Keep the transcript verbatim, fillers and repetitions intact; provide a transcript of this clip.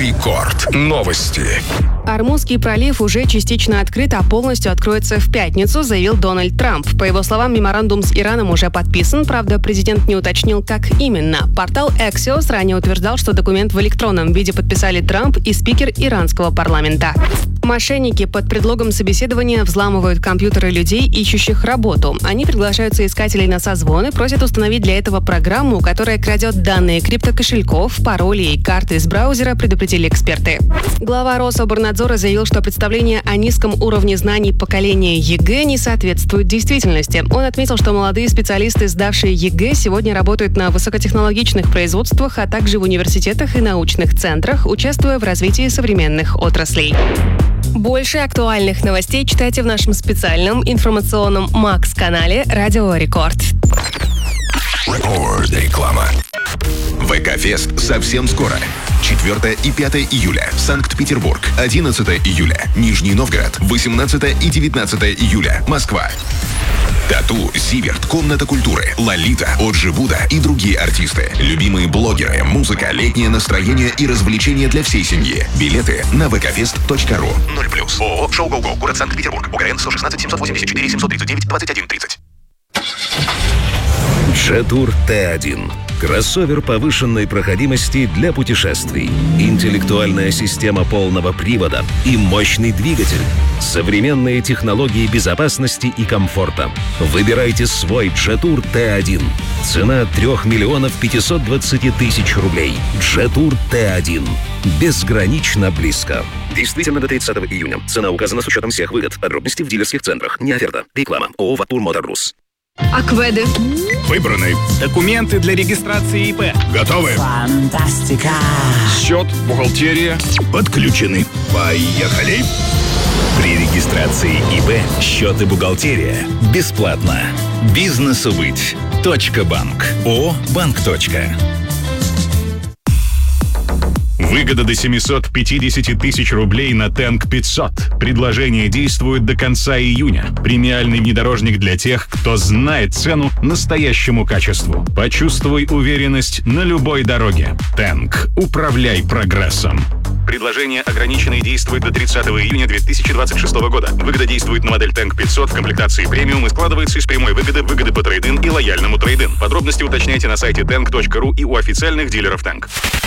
Рекорд. Новости. Ормузский пролив уже частично открыт, а полностью откроется в пятницу, заявил Дональд Трамп. По его словам, меморандум с Ираном уже подписан, правда, президент не уточнил, как именно. Портал Axios ранее утверждал, что документ в электронном виде подписали Трамп и спикер иранского парламента. Мошенники под предлогом собеседования взламывают компьютеры людей, ищущих работу. Они приглашают соискателей на созвон и просят установить для этого программу, которая крадет данные криптокошельков, паролей и карты из браузера, предупредили эксперты. Глава Рособорнадзора заявил, что представление о низком уровне знаний поколения ЕГЭ не соответствует действительности. Он отметил, что молодые специалисты, сдавшие ЕГЭ, сегодня работают на высокотехнологичных производствах, а также в университетах и научных центрах, участвуя в развитии современных отраслей. Больше актуальных новостей читайте в нашем специальном информационном Макс-канале «Радио Рекорд». Реклама. ВК-фест совсем скоро. четвёртое и пятое июля. Санкт-Петербург. одиннадцатое июля. Нижний Новгород. восемнадцатое и девятнадцатое июля. Москва. Тату, Зиверт, Комната культуры, Лолита, Оджи Буда и другие артисты. Любимые блогеры, музыка, летнее настроение и развлечения для всей семьи. Билеты на вэ ка фест точка ру. ноль плюс. ООО «Шоу Гоу Гоу». Город Санкт-Петербург. УГРН сто шестнадцать семьсот восемьдесят четыре семьсот тридцать девять двадцать один тридцать. Джетур Т один. Кроссовер повышенной проходимости для путешествий. Интеллектуальная система полного привода и мощный двигатель. Современные технологии безопасности и комфорта. Выбирайте свой Джетур Т один. Цена трех миллионов пятьсот двадцать тысяч рублей. Джетур Т один. Безгранично близко. Действительно до тридцатого июня. Цена указана с учетом всех выгод. Подробности в дилерских центрах. Не оферта. Реклама. ООО «Ватур Мотор Рус». Акведы. Выбраны. Документы для регистрации ИП. Готовы. Фантастика. Счет, бухгалтерия. Подключены. Поехали. При регистрации ИП счет и бухгалтерия бесплатно. Бизнесу быть. Точка банк. ООО «Банк. Точка». Выгода до семьсот пятьдесят тысяч рублей на Тэнк пятьсот. Предложение действует до конца июня. Премиальный внедорожник для тех, кто знает цену настоящему качеству. Почувствуй уверенность на любой дороге. Тэнк. Управляй прогрессом. Предложение ограничено и действует до тридцатого июня две тысячи двадцать шестого года. Выгода действует на модель Тэнк пятьсот в комплектации премиум и складывается из прямой выгоды, выгоды по трейд-ин и лояльному трейд-ин. Подробности уточняйте на сайте тэнк точка ру и у официальных дилеров Тэнк.